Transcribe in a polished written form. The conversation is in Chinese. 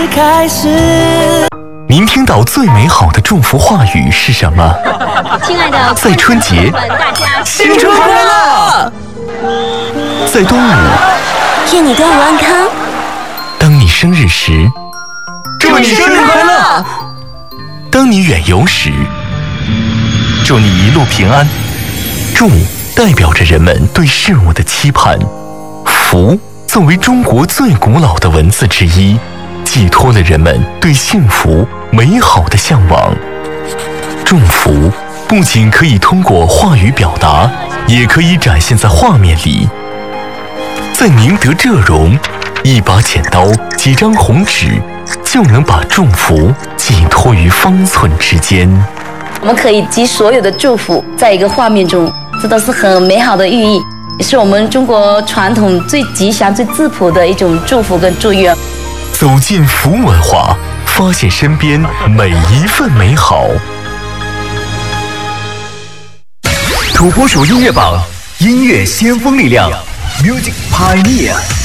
开始。 您听到最美好的祝福话语是什么？ 亲爱的， 在春节， 大家新春快乐！ 在端午， 愿你端午安康。 当你生日时， 祝你生日快乐！ 当你远游时，祝你一路平安。祝代表着人们对事物的期盼，福作为中国最古老的文字之一，寄托了人们对幸福美好的向往。祝福不仅可以通过话语表达，也可以展现在画面里。在宁德浙荣，一把剪刀，几张红纸，就能把祝福寄托于方寸之间。 我们可以集所有的祝福在一个画面中，这都是很美好的寓意，也是我们中国传统最吉祥、最质朴的一种祝福跟祝愿。 走进福文化，发现身边每一份美好。 土拨鼠音乐榜，音乐先锋力量 ，Music Pioneer。